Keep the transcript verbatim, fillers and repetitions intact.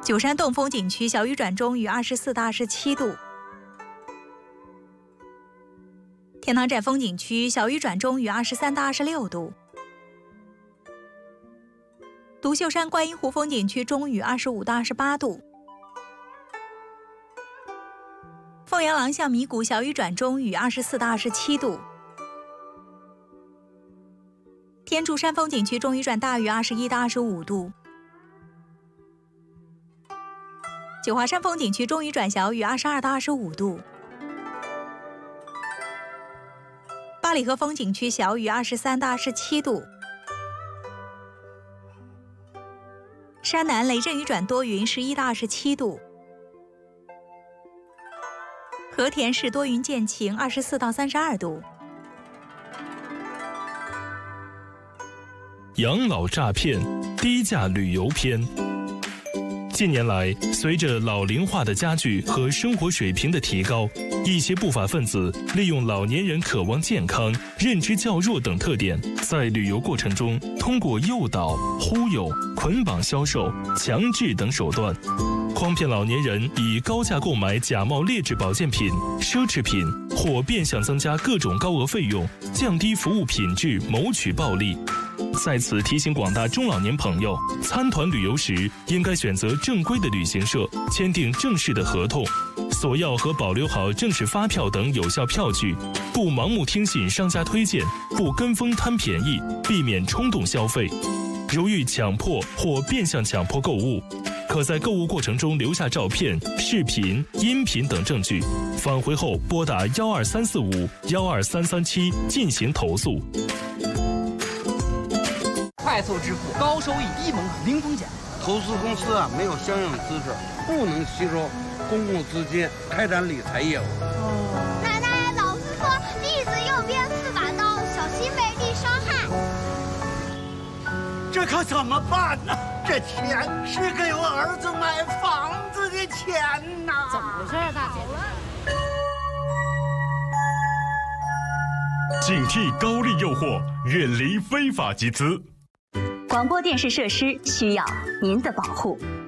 九山洞风景区小雨转中，雨二十四到二十七度。天堂寨风景区小雨转中，雨二十三到二十六度。独秀山观音湖风景区中雨二十五到二十八度。凤阳廊巷迷谷小雨转中，雨二十四到二十七度。天柱山风景区中雨转大雨二十一到二十五度。九华山风景区中雨转小雨二十二到二十五度。八里河风景区小雨二十三到二十七度。山南雷阵雨转多云十一到二十七度。和田市多云见晴二十四到三十二度。 养老诈骗，低价旅游篇。近年来，随着老龄化的加剧和生活水平的提高，一些不法分子利用老年人渴望健康、认知较弱等特点，在旅游过程中通过诱导、忽悠、捆绑销售、强制等手段，诓骗老年人以高价购买假冒劣质保健品、奢侈品，或变相增加各种高额费用，降低服务品质，谋取暴利。在此提醒广大中老年朋友，参团旅游时应该选择正规的旅行社，签订正式的合同，索要和保留好正式发票等有效票据，不盲目听信商家推荐，不跟风贪便宜，避免冲动消费。如遇强迫或变相强迫购物，可在购物过程中留下照片、视频、音频等证据，返回后拨打幺二三四五幺二三三七进行投诉。 快速支付，高收益、低门槛、零风险。 投资公司啊没有相应资质，不能吸收公共资金开展理财业务。 哦，奶奶老师说栗子右边是把刀，小心被地伤害。 这可怎么办呢？这钱是给我儿子买房子的钱呐！ 怎么回事啊，大姐？ 警惕高利诱惑，远离非法集资。 广播电视设施需要您的保护。